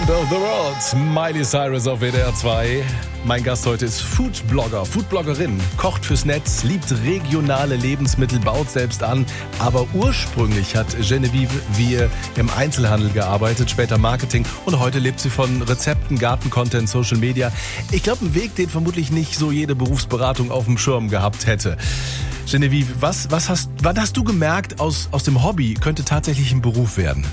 End of the World. Miley Cyrus auf WDR 2. Mein Gast heute ist Foodblogger, Foodbloggerin, kocht fürs Netz, liebt regionale Lebensmittel, baut selbst an. Aber ursprünglich hat Genevieve Wier im Einzelhandel gearbeitet, später Marketing und heute lebt sie von Rezepten, Gartencontent, Social Media. Ich glaube, ein Weg, den vermutlich nicht so jede Berufsberatung auf dem Schirm gehabt hätte. Genevieve, wann hast du gemerkt, aus dem Hobby könnte tatsächlich ein Beruf werden?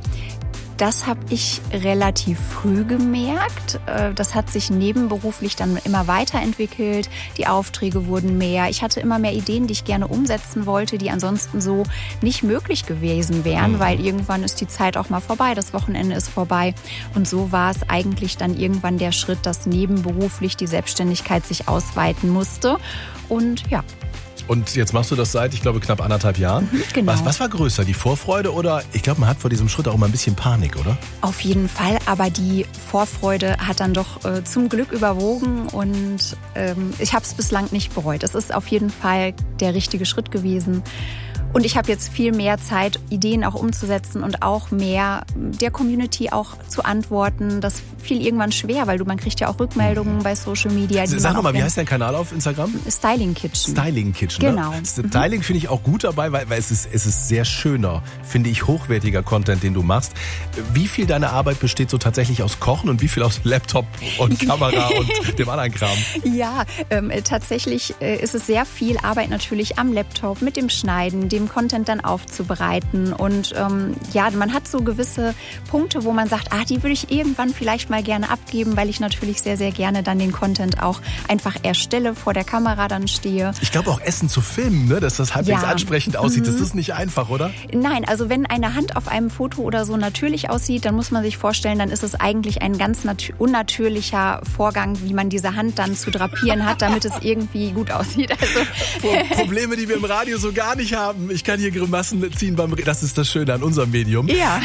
Das habe ich relativ früh gemerkt. Das hat sich nebenberuflich dann immer weiterentwickelt. Die Aufträge wurden mehr. Ich hatte immer mehr Ideen, die ich gerne umsetzen wollte, die ansonsten so nicht möglich gewesen wären, weil irgendwann ist die Zeit auch mal vorbei, das Wochenende ist vorbei. Und so war es eigentlich dann irgendwann der Schritt, dass nebenberuflich die Selbstständigkeit sich ausweiten musste. Und ja. Und jetzt machst du das seit, ich glaube, knapp 1,5 Jahren. Genau. Was war größer, die Vorfreude oder, ich glaube, man hat vor diesem Schritt auch immer ein bisschen Panik, oder? Auf jeden Fall, aber die Vorfreude hat dann doch zum Glück überwogen und ich habe es bislang nicht bereut. Es ist auf jeden Fall der richtige Schritt gewesen. Und ich habe jetzt viel mehr Zeit, Ideen auch umzusetzen und auch mehr der Community auch zu antworten. Das fiel irgendwann schwer, weil man kriegt ja auch Rückmeldungen bei Social Media. Sag nochmal, wie heißt dein Kanal auf Instagram? Styling Kitchen. Styling Kitchen, genau. Ne? Styling finde ich auch gut dabei, weil es ist sehr schöner, finde ich, hochwertiger Content, den du machst. Wie viel deiner Arbeit besteht so tatsächlich aus Kochen und wie viel aus Laptop und Kamera und dem anderen Kram? Ja, tatsächlich ist es sehr viel Arbeit natürlich am Laptop mit dem Schneiden, dem Content dann aufzubereiten und man hat so gewisse Punkte, wo man sagt, die würde ich irgendwann vielleicht mal gerne abgeben, weil ich natürlich sehr, sehr gerne dann den Content auch einfach erstelle, vor der Kamera dann stehe. Ich glaube auch Essen zu filmen, ne, dass das halbwegs ansprechend aussieht, das ist nicht einfach, oder? Nein, also wenn eine Hand auf einem Foto oder so natürlich aussieht, dann muss man sich vorstellen, dann ist es eigentlich ein ganz unnatürlicher Vorgang, wie man diese Hand dann zu drapieren hat, damit es irgendwie gut aussieht. Also Probleme, die wir im Radio so gar nicht haben. Ich kann hier Grimassen ziehen das ist das Schöne an unserem Medium. Ja.